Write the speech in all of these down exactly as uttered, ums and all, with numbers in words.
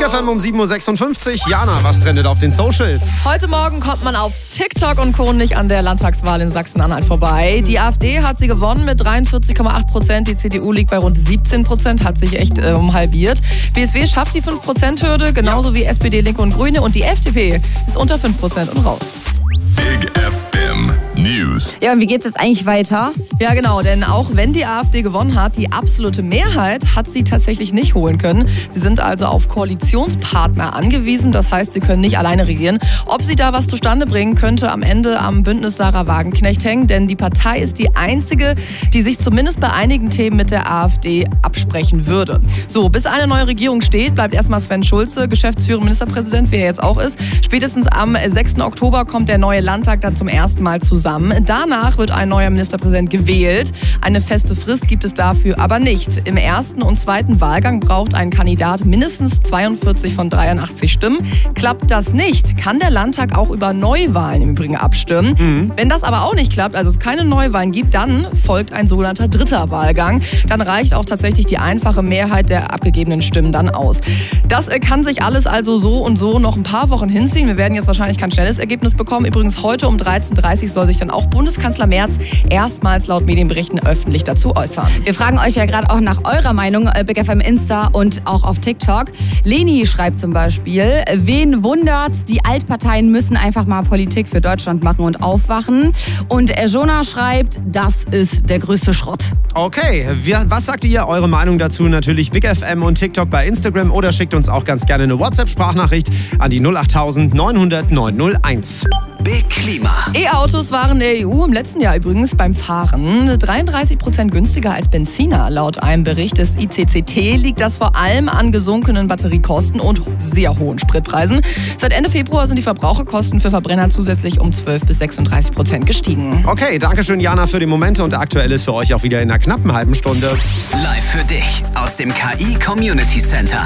F M um sieben Uhr sechsundfünfzig. Jana, was trendet auf den Socials? Heute Morgen kommt man auf TikTok und Co. nicht an der Landtagswahl in Sachsen-Anhalt vorbei. Die AfD hat sie gewonnen mit dreiundvierzig Komma acht Prozent. Die C D U liegt bei rund siebzehn Prozent, hat sich echt äh, um halbiert. B S W schafft die fünf Prozent Hürde, genauso wie S P D, Linke und Grüne. Und die F D P ist unter fünf Prozent und raus. Big F M News. Ja, und wie geht's jetzt eigentlich weiter? Ja, genau, denn auch wenn die AfD gewonnen hat, die absolute Mehrheit hat sie tatsächlich nicht holen können. Sie sind also auf Koalitionspartner angewiesen, das heißt, sie können nicht alleine regieren. Ob sie da was zustande bringen, könnte am Ende am Bündnis Sarah Wagenknecht hängen, denn die Partei ist die einzige, die sich zumindest bei einigen Themen mit der AfD absprechen würde. So, bis eine neue Regierung steht, bleibt erstmal Sven Schulze, Geschäftsführer, Ministerpräsident, wie er jetzt auch ist. Spätestens am sechsten Oktober kommt der neue Landtag dann zum ersten Mal zusammen. Danach wird ein neuer Ministerpräsident gewählt. Eine feste Frist gibt es dafür aber nicht. Im ersten und zweiten Wahlgang braucht ein Kandidat mindestens zweiundvierzig von dreiundachtzig Stimmen. Klappt das nicht, kann der Landtag auch über Neuwahlen im Übrigen abstimmen. Mhm. Wenn das aber auch nicht klappt, also es keine Neuwahlen gibt, dann folgt ein sogenannter dritter Wahlgang. Dann reicht auch tatsächlich die einfache Mehrheit der abgegebenen Stimmen dann aus. Das kann sich alles also so und so noch ein paar Wochen hinziehen. Wir werden jetzt wahrscheinlich kein schnelles Ergebnis bekommen. Übrigens heute um dreizehn Uhr dreißig soll sich dann auch Bundeskanzler Merz erstmals laut Medienberichten öffentlich dazu äußern. Wir fragen euch ja gerade auch nach eurer Meinung, Big F M Insta und auch auf TikTok. Leni schreibt zum Beispiel, wen wundert's, die Altparteien müssen einfach mal Politik für Deutschland machen und aufwachen. Und Jonah schreibt, das ist der größte Schrott. Okay, wir, was sagt ihr? Eure Meinung dazu? Natürlich Big F M und TikTok bei Instagram oder schickt uns auch ganz gerne eine WhatsApp-Sprachnachricht an die null acht neunhundert neun null eins. Big Klima. E-Autos waren der E U im letzten Jahr übrigens beim Fahren dreiunddreißig Prozent günstiger als Benziner. Laut einem Bericht des I C C T liegt das vor allem an gesunkenen Batteriekosten und sehr hohen Spritpreisen. Seit Ende Februar sind die Verbraucherkosten für Verbrenner zusätzlich um zwölf bis sechsunddreißig Prozent gestiegen. Okay, danke schön Jana für die Momente und aktuell ist für euch auch wieder in einer knappen halben Stunde. Live für dich aus dem K I Community Center.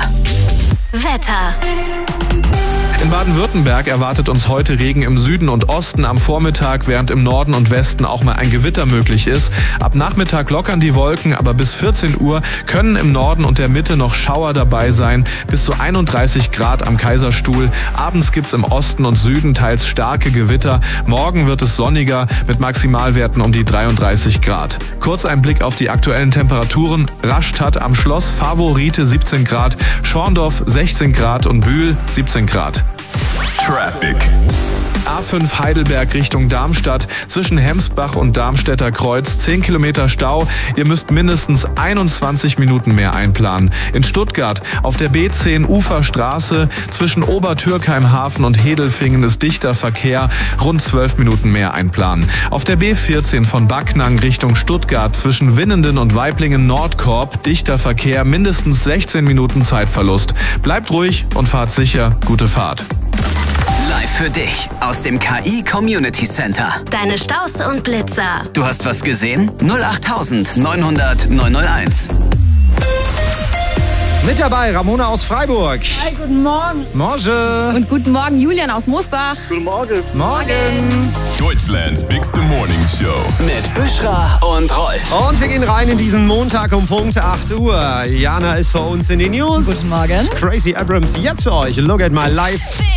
Wetter. In Baden-Württemberg erwartet uns heute Regen im Süden und Osten am Vormittag, während im Norden und Westen auch mal ein Gewitter möglich ist. Ab Nachmittag lockern die Wolken, aber bis vierzehn Uhr können im Norden und der Mitte noch Schauer dabei sein. Bis zu einunddreißig Grad am Kaiserstuhl. Abends gibt's im Osten und Süden teils starke Gewitter. Morgen wird es sonniger mit Maximalwerten um die dreiunddreißig Grad. Kurz ein Blick auf die aktuellen Temperaturen. Rastatt am Schloss Favorite siebzehn Grad, Schorndorf sechzehn Grad und Bühl siebzehn Grad. Traffic. A fünf Heidelberg Richtung Darmstadt, zwischen Hemsbach und Darmstädter Kreuz, zehn Kilometer Stau. Ihr müsst mindestens einundzwanzig Minuten mehr einplanen. In Stuttgart auf der B zehn Uferstraße, zwischen Obertürkheim-Hafen und Hedelfingen ist dichter Verkehr, rund zwölf Minuten mehr einplanen. Auf der B vierzehn von Backnang Richtung Stuttgart, zwischen Winnenden und Weiblingen-Nordkorb, dichter Verkehr, mindestens sechzehn Minuten Zeitverlust. Bleibt ruhig und fahrt sicher. Gute Fahrt. Live für dich aus dem K I Community Center. Deine Staus und Blitzer. Du hast was gesehen? null acht neunhundert neun null eins. Mit dabei Ramona aus Freiburg. Hi, guten Morgen. Morgen. Und guten Morgen Julian aus Moosbach. Guten Morgen. Morgen. Deutschlands Bigste Morning Show. Mit Büschra und Rolf. Und wir gehen rein in diesen Montag um Punkt acht Uhr. Jana ist für uns in den News. Guten Morgen. Crazy Abrams jetzt für euch. Look at my life.